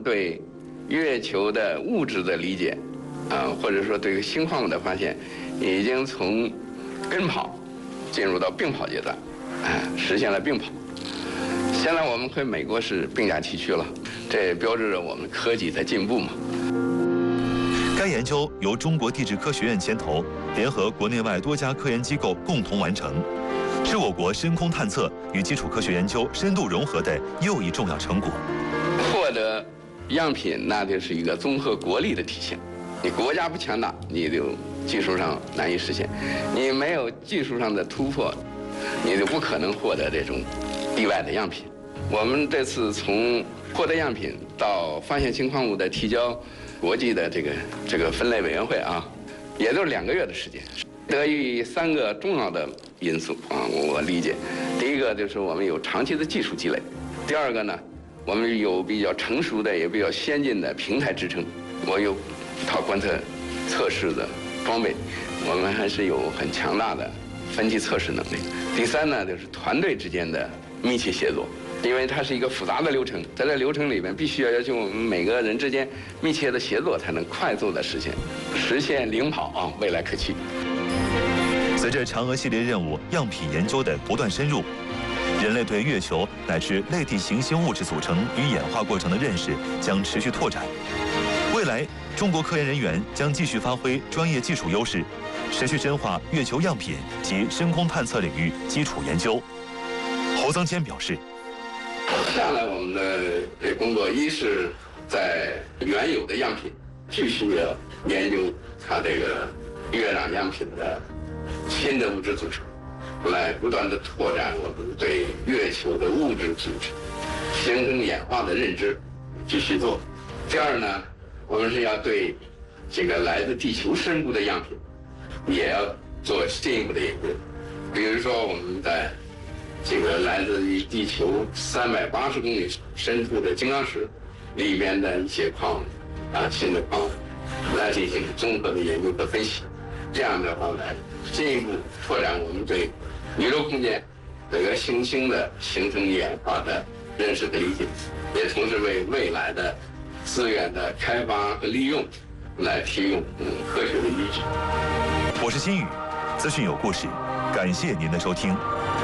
对月球的物质的理解，或者说对新矿物的发现，已经从跟跑进入到并跑阶段，实现了并跑。现在我们和美国是并驾齐驱了，这也标志着我们科技在进步嘛。 该研究由中国地质科学院牵头，联合国内外多家科研机构共同完成，是我国深空探测与基础科学研究深度融合的又一重要成果。 获得样品，那就是一个综合国力的体现。你国家不强大，你就技术上难以实现；你没有技术上的突破，你就不可能获得这种地外的样品。我们这次从获得样品到发现新矿物的提交国际的这个分类委员会也就是2个月的时间，得益于3个重要的因素我理解。第一个就是我们有长期的技术积累，第二个呢，我们有比较成熟的也比较先进的平台支撑，我有一套观测测试的装备，我们还是有很强大的分级测试能力。第三呢，就是团队之间的密切协作。因为它是一个复杂的流程，在这流程里面必须要求我们每个人之间密切的协作，才能快速的实现领跑未来可期。 随着嫦娥系列任务样品研究的不断深入，人类对月球乃至类地行星物质组成与演化过程的认识将持续拓展。未来，中国科研人员将继续发挥专业技术优势，持续深化月球样品及深空探测领域基础研究。侯增坚表示。 下来我们的工作，一是在原有的样品继续研究它这个月壤样品的新的物质组成，来不断的拓展我们对月球的物质组成、形成演化的认知，继续做。第二呢，我们是要对这个来自地球深部的样品也要做进一步的研究，比如说我们在这个来自于地球380公里深处的金刚石里边的一些矿物新的矿物来进行综合的研究和分析，这样的话来进一步拓展我们对宇宙空间这个行星的形成演化的认识和理解，也同时为未来的资源的开发和利用来提供科学的依据。 我是新宇，资讯有故事，感谢您的收听。